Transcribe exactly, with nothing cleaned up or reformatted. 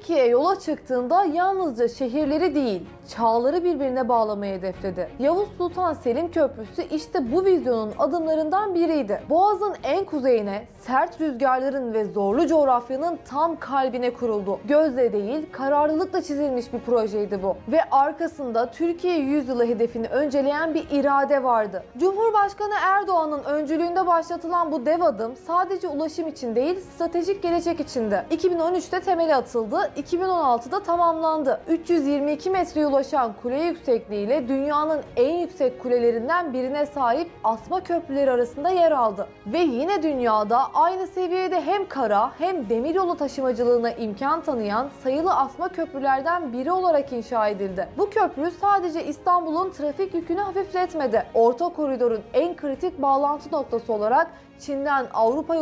Türkiye yola çıktığında yalnızca şehirleri değil, çağları birbirine bağlamayı hedefledi. Yavuz Sultan Selim Köprüsü işte bu vizyonun adımlarından biriydi. Boğaz'ın en kuzeyine, sert rüzgarların ve zorlu coğrafyanın tam kalbine kuruldu. Gözle değil, kararlılıkla çizilmiş bir projeydi bu. Ve arkasında Türkiye yüzyılı hedefini önceleyen bir irade vardı. Cumhurbaşkanı Erdoğan'ın öncülüğünde başlatılan bu dev adım sadece ulaşım için değil, stratejik gelecek içindi. iki bin on üçte temeli atıldı, iki bin on altıda tamamlandı. üç yüz yirmi iki metreye ulaşan kule yüksekliğiyle dünyanın en yüksek kulelerinden birine sahip asma köprüleri arasında yer aldı. Ve yine dünyada aynı seviyede hem kara hem demiryolu taşımacılığına imkan tanıyan sayılı asma köprülerden biri olarak inşa edildi. Bu köprü sadece İstanbul'un trafik yükünü hafifletmedi. Orta koridorun en kritik bağlantı noktası olarak Çin'den Avrupa